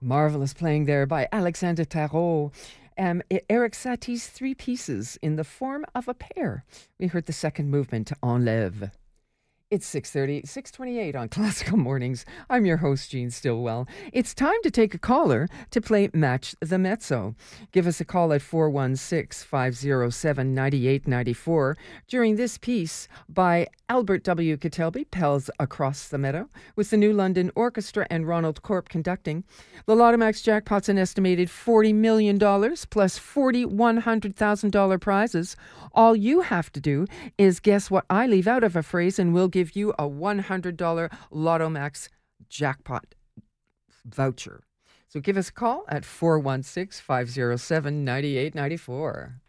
Marvelous playing there by Alexander Tarot. Eric Satie's three pieces in the form of a pair. We heard the second movement, Enlève. It's 6:30, 6:28 on Classical Mornings. I'm your host, Jean Stillwell. It's time to take a caller to play Match the Mezzo. Give us a call at 416-507-9894 during this piece by Albert W. Ketelby, Pells Across the Meadow, with the New London Orchestra and Ronald Corp conducting. The Lotomax jackpot's an estimated $40 million plus 40 $100,000 prizes. All you have to do is guess what I leave out of a phrase and we'll give you a $100 Lotomax jackpot voucher. So give us a call at 416-507-9894.